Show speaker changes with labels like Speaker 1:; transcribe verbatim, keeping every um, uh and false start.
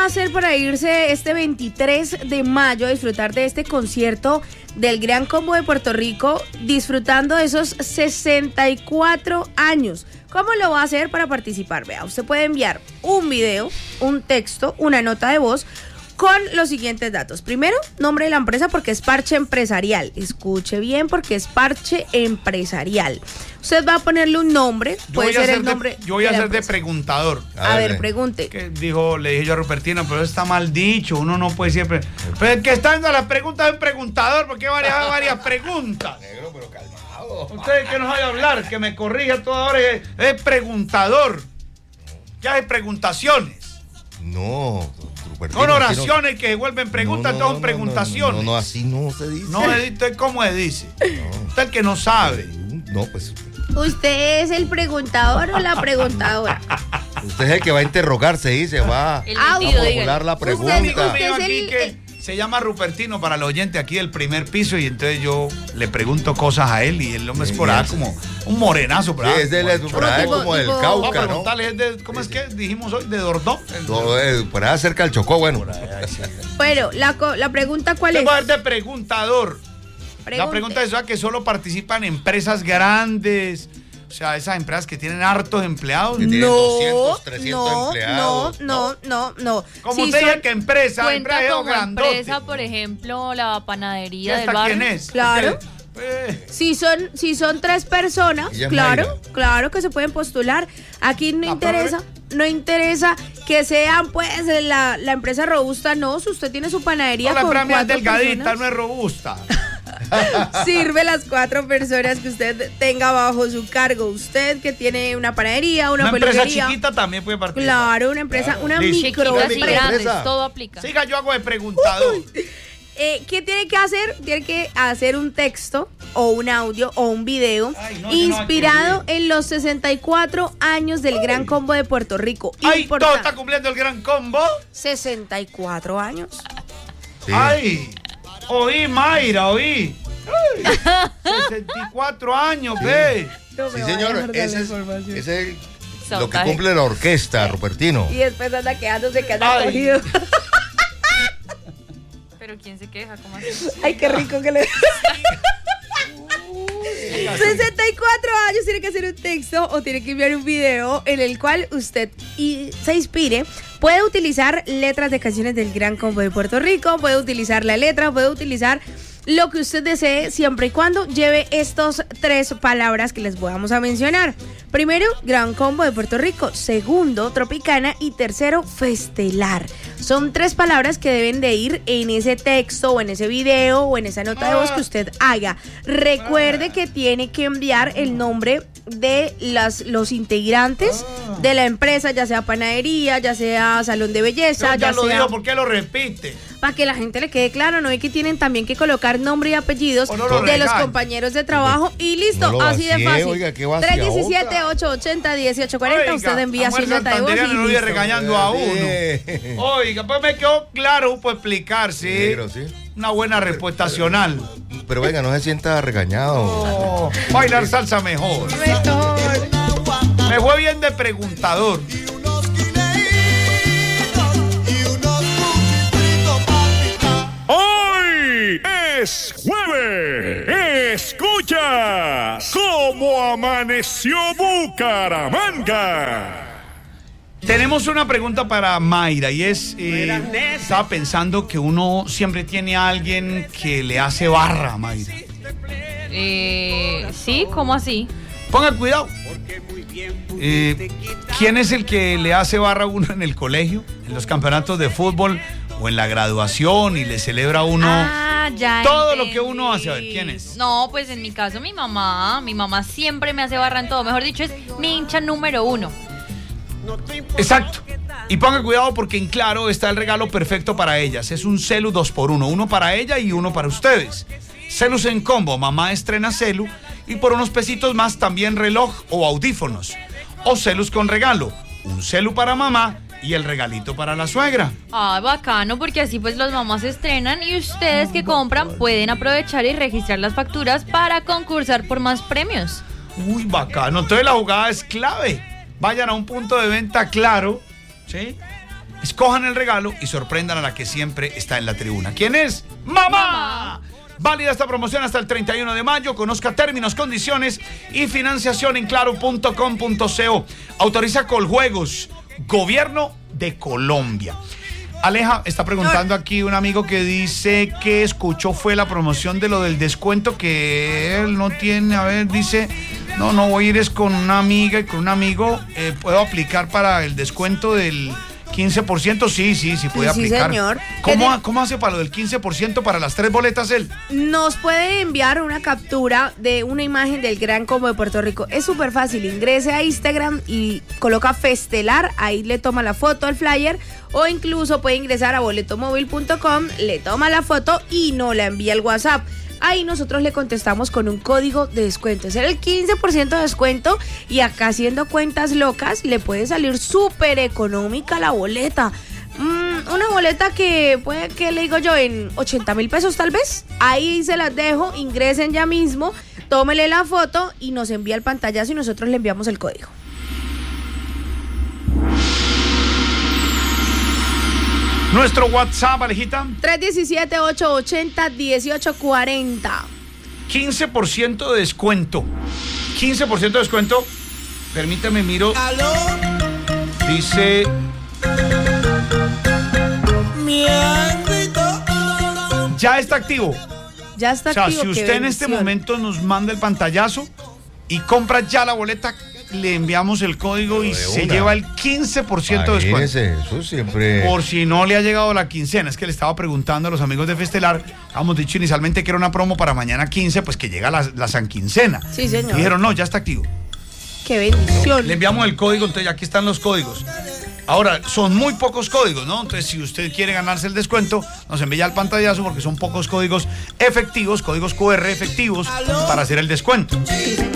Speaker 1: hacer para irse este veintitrés de mayo a disfrutar de este concierto del Gran Combo de Puerto Rico, disfrutando de esos sesenta y cuatro años? ¿Cómo lo va a hacer para participar? Vea, usted puede enviar un video, un texto, una nota de voz con los siguientes datos. Primero, nombre de la empresa, porque es parche empresarial. Escuche bien, porque es parche empresarial. Usted va a ponerle un nombre, puede ser el nombre.
Speaker 2: De, yo voy a ser de preguntador.
Speaker 1: A, a ver, ver, pregunte.
Speaker 2: Que dijo, le dije yo a Rupertino, pero está mal dicho, uno no puede siempre. Pero el que está dando las preguntas es preguntador, porque hay varias, varias preguntas. Negro, pero calmado. Usted que nos vaya a hablar, que me corrija toda hora, es, es preguntador. Ya hay preguntaciones.
Speaker 3: No.
Speaker 2: Son oraciones que vuelven preguntas, no, no, son preguntaciones.
Speaker 3: No, no, no, así no se dice.
Speaker 2: No, usted cómo se dice. No. Usted el que no sabe.
Speaker 3: No, pues.
Speaker 1: ¿Usted es el preguntador o la preguntadora?
Speaker 3: Usted es el que va a interrogar, se dice, va
Speaker 1: el
Speaker 3: a formular la pregunta.
Speaker 2: Usted, usted es el, que se llama Rupertino para el oyente aquí del primer piso, y entonces yo le pregunto cosas a él y el hombre es por ahí como un morenazo.
Speaker 3: Sí, es de por ahí como del Cauca, ¿no?
Speaker 2: Es de, ¿cómo es que dijimos hoy? ¿De Dordó?
Speaker 3: Por ahí cerca del Chocó, bueno.
Speaker 1: Bueno, la, la pregunta ¿cuál es?
Speaker 2: Tengo que de preguntador. Pregunte. La pregunta es que solo participan empresas grandes. O sea, esas empresas que tienen hartos empleados.
Speaker 3: Que tienen
Speaker 1: no,
Speaker 3: doscientos, trescientos
Speaker 1: no,
Speaker 3: empleados.
Speaker 1: No, no, no, no.
Speaker 2: Como si usted dice que empresa,
Speaker 4: cuenta
Speaker 2: empresa
Speaker 4: como
Speaker 2: grandote.
Speaker 4: Empresa, por ejemplo, la panadería del
Speaker 2: barrio.
Speaker 4: ¿Quién
Speaker 2: es?
Speaker 1: Claro.
Speaker 2: Eh.
Speaker 1: Si son, si son tres personas, claro, claro que se pueden postular. Aquí no la interesa, prove. no interesa que sean pues la, la empresa robusta, no. Si usted tiene su panadería
Speaker 2: no,
Speaker 1: con
Speaker 2: la
Speaker 1: cuatro
Speaker 2: delgadita,
Speaker 1: personas,
Speaker 2: no es robusta.
Speaker 1: Sirve las cuatro personas que usted tenga bajo su cargo. Usted que tiene una panadería, una,
Speaker 2: una
Speaker 1: peluquería.
Speaker 2: Una empresa chiquita también puede participar.
Speaker 1: Claro, una empresa, claro. una micro
Speaker 4: empresa. Todo aplica.
Speaker 2: Siga, yo hago de preguntador.
Speaker 1: Eh, ¿Qué tiene que hacer? Tiene que hacer un texto o un audio o un video Ay, no, inspirado no en los sesenta y cuatro años del Ay. Gran Combo de Puerto Rico.
Speaker 2: Ay, ¿todo está cumpliendo el Gran Combo?
Speaker 1: sesenta y cuatro años.
Speaker 2: Sí. Ay, oí, Mayra, oí. Ay, sesenta y cuatro años, sí. ve.
Speaker 3: No, sí, señor, ese es, ese es el, lo que cumple la orquesta, Rupertino.
Speaker 1: Y después anda quedándose que anda cogido.
Speaker 4: Pero ¿quién se queja? ¿Cómo así?
Speaker 1: Ay, qué rico que le... sesenta y cuatro años, tiene que hacer un texto o tiene que enviar un video en el cual usted y se inspire. Puede utilizar letras de canciones del Gran Combo de Puerto Rico, puede utilizar la letra, puede utilizar lo que usted desee, siempre y cuando lleve estos tres palabras que les vamos a mencionar. Primero, Gran Combo de Puerto Rico. Segundo, Tropicana. Y tercero, Festelar. Son tres palabras que deben de ir en ese texto o en ese video o en esa nota de voz que usted haga. Recuerde que tiene que enviar el nombre de las, los integrantes de la empresa, ya sea panadería, ya sea salón de belleza.
Speaker 2: Yo ya,
Speaker 1: ya
Speaker 2: lo
Speaker 1: sea...
Speaker 2: digo, ¿por qué lo repite?
Speaker 1: Para que la gente le quede claro, no es que tienen también que colocar nombre y apellidos
Speaker 2: no
Speaker 1: de regal. los compañeros de trabajo y listo,
Speaker 3: no
Speaker 1: así
Speaker 3: vacié,
Speaker 1: de fácil.
Speaker 3: Oiga, ¿qué
Speaker 1: tres uno siete, ocho ocho cero, uno ocho cuatro cero, usted envía su nota de voz y
Speaker 2: no
Speaker 1: listo.
Speaker 2: regañando a uno. Oiga, pues me quedó claro, puedo explicar, ¿sí?
Speaker 3: Negro, ¿sí?
Speaker 2: Una buena respuesta estacional.
Speaker 3: Pero venga, no se sienta regañado.
Speaker 2: Oh, bailar salsa mejor.
Speaker 1: Mejor.
Speaker 2: Me fue bien de preguntador.
Speaker 5: Hoy es jueves. Escuchas cómo amaneció Bucaramanga.
Speaker 2: Tenemos una pregunta para Mayra y es, eh, estaba pensando que uno siempre tiene a alguien que le hace barra, Mayra.
Speaker 4: Eh, ¿sí? ¿Cómo así?
Speaker 2: Ponga cuidado. Eh, ¿Quién es el que le hace barra a uno en el colegio, en los campeonatos de fútbol o en la graduación y le celebra a uno
Speaker 4: ah, ya
Speaker 2: todo
Speaker 4: entendí.
Speaker 2: lo que uno hace? A ver, ¿quién es?
Speaker 4: No, pues en mi caso mi mamá, mi mamá siempre me hace barra en todo, mejor dicho es mi hincha número uno.
Speaker 2: Exacto. Y ponga cuidado porque en Claro está el regalo perfecto para ellas. Es un celu dos por uno. Uno para ella y uno para ustedes. Celus en combo. Mamá estrena celu. Y por unos pesitos más también reloj o audífonos. O celus con regalo. Un celu para mamá y el regalito para la suegra.
Speaker 4: Ah, bacano, porque así pues los mamás estrenan y ustedes que compran pueden aprovechar y registrar las facturas para concursar por más premios.
Speaker 2: Uy, bacano. Entonces la jugada es clave. Vayan a un punto de venta Claro, ¿sí? escojan el regalo y sorprendan a la que siempre está en la tribuna. ¿Quién es? ¡Mamá! ¡Mamá! Válida esta promoción hasta el treinta y uno de mayo. Conozca términos, condiciones y financiación en claro punto com punto co. Autoriza Coljuegos, Gobierno de Colombia. Aleja, está preguntando aquí un amigo que dice que escuchó fue la promoción de lo del descuento que él no tiene. A ver, dice, no, no voy a ir es con una amiga y con un amigo. Eh, ¿Puedo aplicar para el descuento del quince por ciento? Sí, sí, sí puede
Speaker 1: sí,
Speaker 2: aplicar.
Speaker 1: Sí, señor.
Speaker 2: ¿Cómo, ¿Cómo hace para lo del quince por ciento para las tres boletas él?
Speaker 1: Nos puede enviar una captura de una imagen del Gran Combo de Puerto Rico. Es súper fácil. Ingrese a Instagram y coloca Festelar. Ahí le toma la foto al flyer. O incluso puede ingresar a boletomóvil punto com, le toma la foto y no la envía al WhatsApp. Ahí nosotros le contestamos con un código de descuento. Es el quince por ciento de descuento y acá haciendo cuentas locas le puede salir súper económica la boleta. Mm, una boleta que puede, que le digo yo, en ochenta mil pesos tal vez. Ahí se las dejo, ingresen ya mismo, tómele la foto y nos envía el pantallazo y nosotros le enviamos el código.
Speaker 2: Nuestro WhatsApp, Alejita.
Speaker 1: tres uno siete, ocho ocho cero, uno ocho cuatro cero.
Speaker 2: quince por ciento de descuento. quince por ciento de descuento. Permítame, miro.
Speaker 6: ¿Aló?
Speaker 2: Dice... Ya está activo.
Speaker 1: Ya está
Speaker 2: o sea,
Speaker 1: activo.
Speaker 2: si usted en este momento nos manda el pantallazo y compra ya la boleta, le enviamos el código y se lleva el quince por ciento de descuento.
Speaker 3: Eso siempre.
Speaker 2: Por si no le ha llegado la quincena. Es que le estaba preguntando a los amigos de Festelar. Habíamos dicho inicialmente que era una promo para mañana quince, pues que llega la, la San Quincena.
Speaker 1: Sí, señor.
Speaker 2: Y dijeron, no, ya está activo.
Speaker 1: Qué bendición.
Speaker 2: Le enviamos el código, entonces aquí están los códigos. Ahora, son muy pocos códigos, ¿no? Entonces, si usted quiere ganarse el descuento, nos envía el pantallazo porque son pocos códigos efectivos, códigos cu erre efectivos para hacer el descuento.
Speaker 1: Sí, señor.